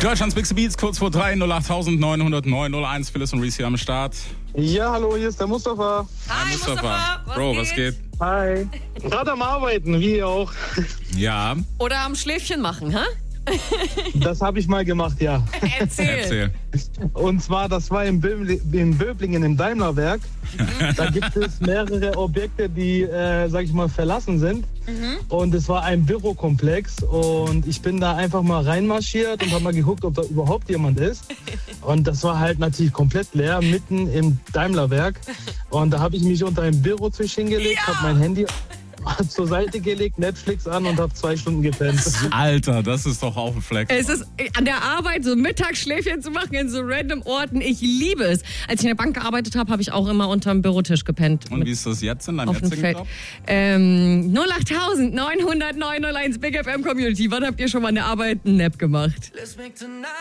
Deutschlands Big Beats, kurz vor 3, 08900 901. Phyllis und Reese hier am Start. Ja, hallo, hier ist der Mustafa. Hi, Mustafa. Bro, was geht? Hi. Gerade am Arbeiten, wie ihr auch. Ja, Oder am Schläfchen machen, hä? Das habe ich mal gemacht, ja. erzähl. Und zwar, das war in Böblingen im Daimlerwerk. Da gibt es mehrere Objekte, die, sag ich mal, verlassen sind. Und es war ein Bürokomplex. Und ich bin da einfach mal reinmarschiert und habe mal geguckt, ob da überhaupt jemand ist. Und das war halt natürlich komplett leer, mitten im Daimlerwerk. Und da habe ich mich unter einen Bürotisch hingelegt, habe mein Handy zur Seite gelegt, Netflix an und habe 2 Stunden gepennt. Alter, das ist doch auf dem Fleck. Es ist an der Arbeit so Mittagsschläfchen zu machen in so random Orten. Ich liebe es. Als ich in der Bank gearbeitet habe, habe ich auch immer unterm Bürotisch gepennt. Und wie ist das jetzt in deinem auf dem jetzigen Feld. Job? 08900 901 Big FM Community. Wann habt ihr schon mal eine Arbeit, einen Nap gemacht?